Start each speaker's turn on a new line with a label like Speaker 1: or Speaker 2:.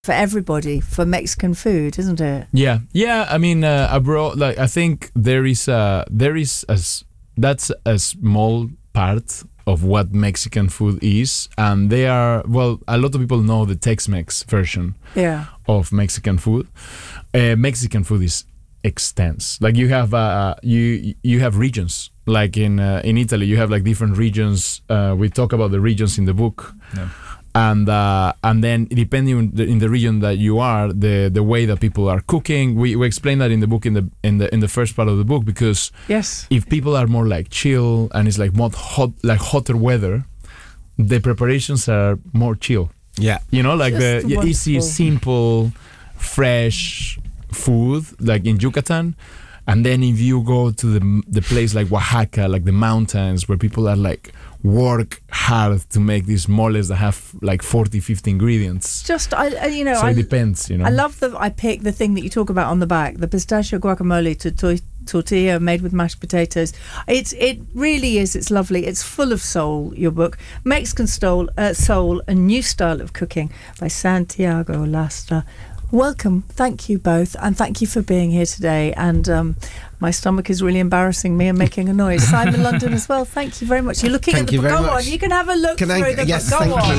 Speaker 1: for everybody for Mexican food, isn't it?
Speaker 2: Yeah. I mean, abroad, like I think that's a small part of what Mexican food is, and they are, well, a lot of people know the Tex-Mex version of Mexican food. Mexican food is extensive. Like you have you have regions. Like in Italy, you have like different regions. We talk about the regions in the book. Yeah. And then depending in the region that you are, the way that people are cooking, we explain that in the book in the first part of the book, because if people are more like chill and it's like more hot, like hotter weather, the preparations are more chill.
Speaker 3: Yeah,
Speaker 2: you know, like just the easy, simple, fresh food, like in Yucatan. And then if you go to the place like Oaxaca, like the mountains, where people are like work hard to make these moles that have like 40-50 ingredients.
Speaker 1: So it
Speaker 2: depends, you know.
Speaker 1: I love that I picked the thing that you talk about on the back, the pistachio guacamole tortilla made with mashed potatoes. It really is. It's lovely. It's full of soul, your book. Mexican Soul, A New Style of Cooking by Santiago Lastra. Welcome. Thank you both. And thank you for being here today. And my stomach is really embarrassing me and making a noise. Simon London as well. Thank you very much. You're looking at the book. Go on. You can have a look through the book. Go on.